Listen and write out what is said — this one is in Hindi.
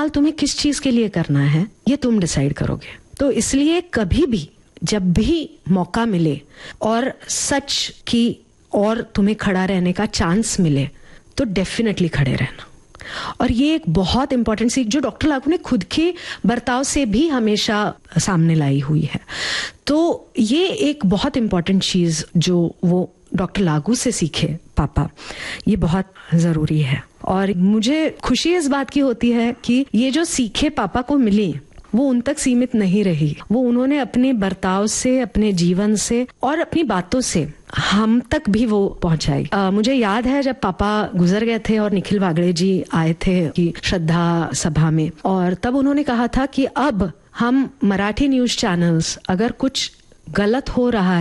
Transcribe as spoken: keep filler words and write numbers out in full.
इस्तेमाल तुम्हें किस चीज के लिए करना है ये तुम डिसाइड करोगे। तो इसलिए कभी भी जब भी मौका मिले और सच की और तुम्हें खड़ा रहने का चांस मिले तो डेफिनेटली खड़े रहना। और ये एक बहुत इंपॉर्टेंट सीख जो डॉक्टर लागू ने खुद के बर्ताव से भी हमेशा सामने लाई हुई है। तो ये एक बहुत इंपॉर्टेंट चीज जो वो डॉक्टर लागू से सीखे पापा, ये बहुत जरूरी है। और मुझे खुशी इस बात की होती है कि ये जो सीखे पापा को मिली वो उन तक सीमित नहीं रही, वो उन्होंने अपने बर्ताव से, अपने जीवन से और अपनी बातों से हम तक भी वो पहुंचाई। आ, मुझे याद है जब पापा गुजर गए थे और निखिल वागड़े जी आए थे कि श्रद्धा सभा में, और तब उन्होंने कहा था कि अब हम मराठी न्यूज चैनल्स अगर कुछ गलत हो रहा